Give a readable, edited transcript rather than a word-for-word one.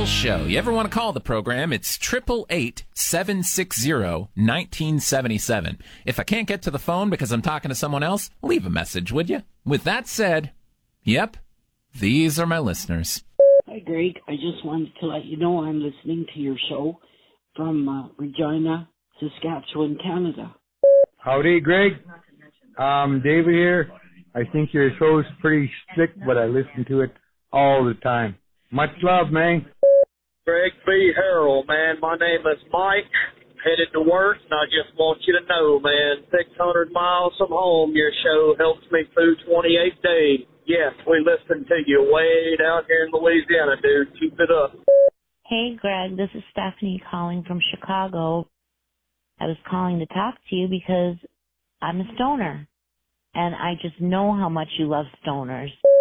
Phil Show. You ever want to call the program? It's 888-760-1977. If I can't get to the phone because I'm talking to someone else, leave a message, would you? With that said, yep, these are my listeners. Hi, Greg. I just wanted to let you know I'm listening to your show from Regina, Saskatchewan, Canada. Howdy, Greg. David here. I think your show's pretty slick, but I listen to it all the time. Much love, man. Greg B. Harrell, man. My name is Mike, headed to work, and I just want you to know, man, 600 miles from home, your show helps me through 28 days. Yes, we listen to you way down here in Louisiana, dude. Keep it up. Hey, Greg, this is Stephanie calling from Chicago. I was calling to talk to you because I'm a stoner, and I just know how much you love stoners.